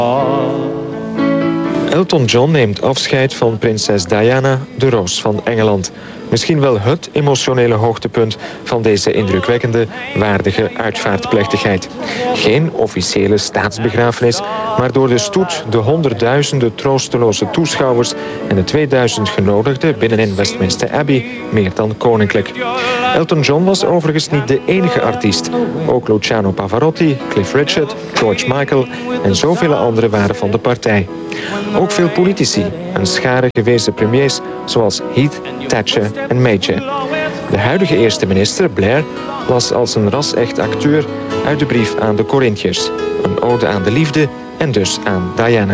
Elton John neemt afscheid van prinses Diana, de Roos van Engeland. Misschien wel het emotionele hoogtepunt van deze indrukwekkende, waardige uitvaartplechtigheid. Geen officiële staatsbegrafenis, maar door de stoet, de honderdduizenden troosteloze toeschouwers en de 2000 genodigden binnenin Westminster Abbey meer dan koninklijk. Elton John was overigens niet de enige artiest. Ook Luciano Pavarotti, Cliff Richard, George Michael en zoveel anderen waren van de partij. Ook veel politici en schare gewezen premiers zoals Heath, Thatcher en Major. De huidige eerste minister, Blair, las als een ras-echt acteur uit de brief aan de Corinthiërs. Een ode aan de liefde en dus aan Diana.